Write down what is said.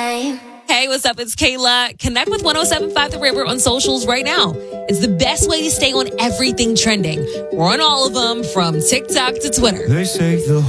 same. Hey, what's up? It's Kayla. Connect with 107.5 The River on socials right now. It's the best way to stay on everything trending. We're on all of them, from TikTok to Twitter. They say the